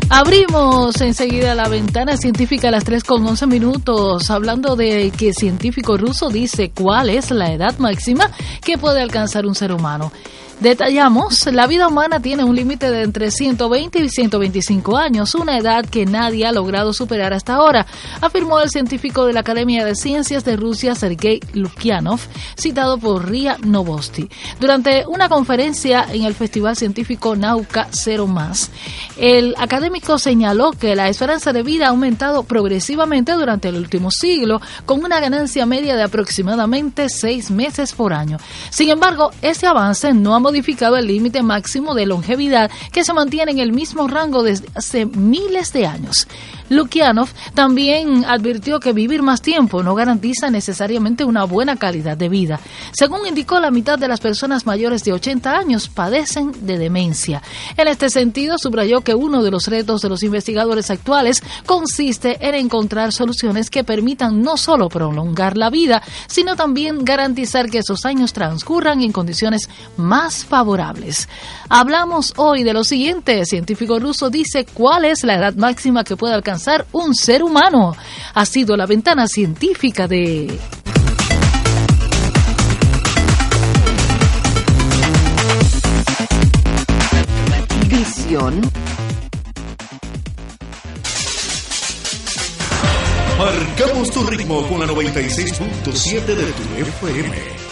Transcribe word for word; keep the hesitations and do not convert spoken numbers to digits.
Abrimos enseguida la ventana científica a las tres con once minutos, hablando de que científico ruso dice cuál es la edad máxima que puede alcanzar un ser humano. Detallamos, la vida humana tiene un límite de entre ciento veinte y ciento veinticinco años, una edad que nadie ha logrado superar hasta ahora, afirmó el científico de la Academia de Ciencias de Rusia, Sergei Lukyanov, citado por R I A Novosti. Durante una conferencia en el Festival Científico Nauka Cero Más, el académico señaló que la esperanza de vida ha aumentado progresivamente durante el último siglo, con una ganancia media de aproximadamente seis meses por año. Sin embargo, ese avance no ha modificado el límite máximo de longevidad que se mantiene en el mismo rango desde hace miles de años. Lukyanov también advirtió que vivir más tiempo no garantiza necesariamente una buena calidad de vida. Según indicó, la mitad de las personas mayores de ochenta años padecen de demencia. En este sentido, subrayó que uno de los retos de los investigadores actuales consiste en encontrar soluciones que permitan no solo prolongar la vida, sino también garantizar que esos años transcurran en condiciones más favorables. Hablamos hoy de lo siguiente. El científico ruso dice cuál es la edad máxima que puede alcanzar un ser humano. Ha sido la ventana científica de... Visión. Marcamos tu ritmo con la noventa y seis punto siete de tu F M.